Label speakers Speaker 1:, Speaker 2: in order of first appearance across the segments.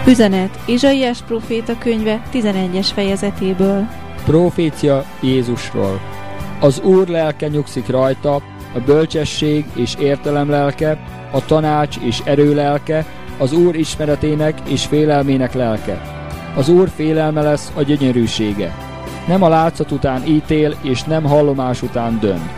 Speaker 1: Üzenet Izsaiás próféta könyve 11. fejezetéből.
Speaker 2: Profécia Jézusról. Az Úr lelke nyugszik rajta, a bölcsesség és értelem lelke, a tanács és erő lelke, az Úr ismeretének és félelmének lelke. Az Úr félelme lesz a gyönyörűsége. Nem a látszat után ítél, és nem hallomás után dönt.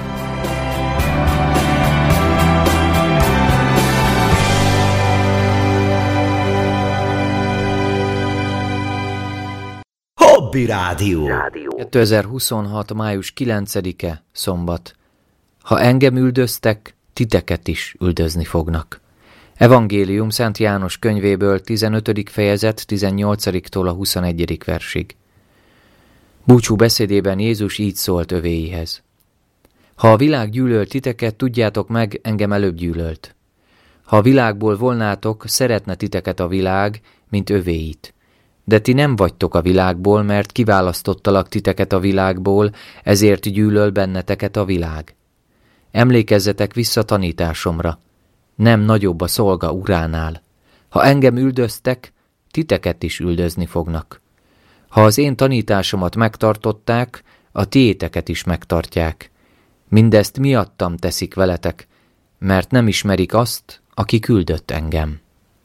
Speaker 3: Hobby Rádió.
Speaker 4: 2026. május 9-e, szombat. Ha engem üldöztek, titeket is üldözni fognak. Evangélium Szent János könyvéből 15. fejezet 18-tól a 21. versig. Búcsú beszédében Jézus így szólt övéihez. Ha a világ gyűlölt titeket, tudjátok meg, engem előbb gyűlölt. Ha a világból volnátok, szeretne titeket a világ, mint övéit. De ti nem vagytok a világból, mert kiválasztottalak titeket a világból, ezért gyűlöl benneteket a világ. Emlékezzetek vissza tanításomra. Nem nagyobb a szolga uránál. Ha engem üldöztek, titeket is üldözni fognak. Ha az én tanításomat megtartották, a tiéteket is megtartják. Mindezt miattam teszik veletek, mert nem ismerik azt, aki küldött engem.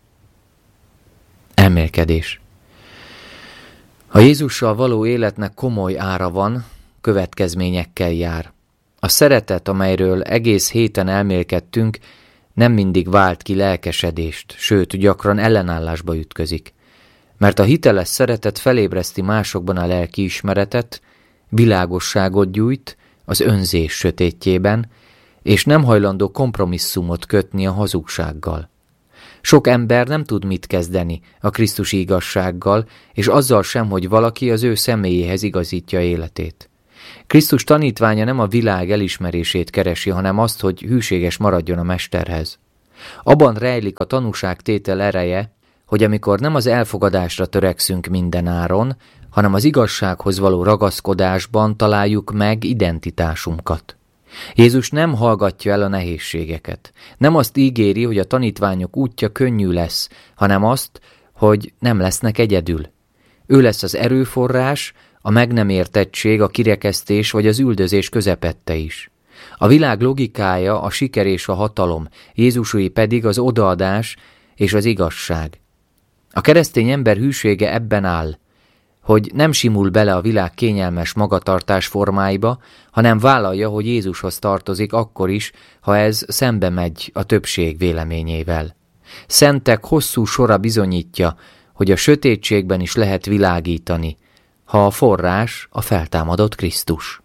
Speaker 4: Elmélkedés. A Jézussal való életnek komoly ára van, következményekkel jár. A szeretet, amelyről egész héten elmélkedtünk, nem mindig vált ki lelkesedést, sőt, gyakran ellenállásba ütközik. Mert a hiteles szeretet felébreszti másokban a lelkiismeretet, világosságot gyújt az önzés sötétjében, és nem hajlandó kompromisszumot kötni a hazugsággal. Sok ember nem tud mit kezdeni a krisztusi igazsággal, és azzal sem, hogy valaki az ő személyéhez igazítja életét. Krisztus tanítványa nem a világ elismerését keresi, hanem azt, hogy hűséges maradjon a mesterhez. Abban rejlik a tanúságtétel ereje, hogy amikor nem az elfogadásra törekszünk mindenáron, hanem az igazsághoz való ragaszkodásban találjuk meg identitásunkat. Jézus nem hallgatja el a nehézségeket. Nem azt ígéri, hogy a tanítványok útja könnyű lesz, hanem azt, hogy nem lesznek egyedül. Ő lesz az erőforrás, a meg nem értettség, a kirekesztés vagy az üldözés közepette is. A világ logikája a siker és a hatalom, Jézusé pedig az odaadás és az igazság. A keresztény ember hűsége ebben áll, hogy nem simul bele a világ kényelmes magatartás formáiba, hanem vállalja, hogy Jézushoz tartozik akkor is, ha ez szembe megy a többség véleményével. Szentek hosszú sora bizonyítja, hogy a sötétségben is lehet világítani, ha a forrás a feltámadott Krisztus.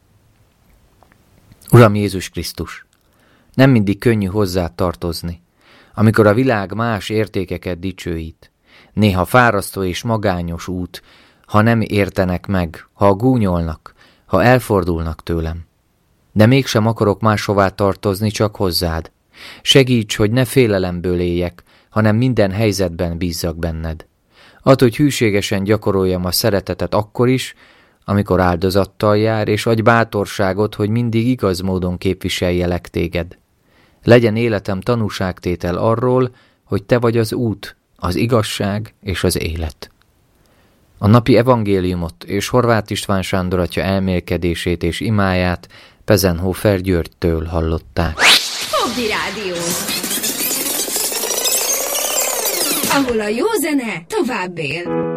Speaker 4: Uram Jézus Krisztus, nem mindig könnyű hozzád tartozni, amikor a világ más értékeket dicsőít. Néha fárasztó és magányos út, ha nem értenek meg, ha gúnyolnak, ha elfordulnak tőlem. De mégsem akarok máshová tartozni, csak hozzád. Segíts, hogy ne félelemből éljek, hanem minden helyzetben bízzak benned. Add, hogy hűségesen gyakoroljam a szeretetet akkor is, amikor áldozattal jár, és adj bátorságot, hogy mindig igaz módon képviseljelek téged. Legyen életem tanúságtétel arról, hogy te vagy az út, az igazság és az élet. A napi evangéliumot és Horváth István Sándor atya elmélkedését és imáját Pezenhofer Györgytől hallották.
Speaker 5: Hobby Rádió, ahol a jó zene tovább él.